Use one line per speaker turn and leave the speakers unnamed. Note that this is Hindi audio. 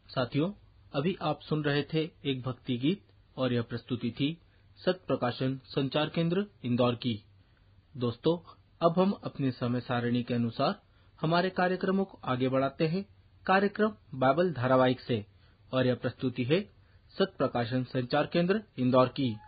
साथियों, अभी आप सुन रहे थे एक भक्ति गीत और यह प्रस्तुति थी सत्य प्रकाशन संचार केंद्र इंदौर की। दोस्तों, अब हम अपने समय सारणी के अनुसार हमारे कार्यक्रमों को आगे बढ़ाते हैं कार्यक्रम बाइबल धारावाहिक से, और यह प्रस्तुति है सत्य प्रकाशन संचार केंद्र इंदौर की।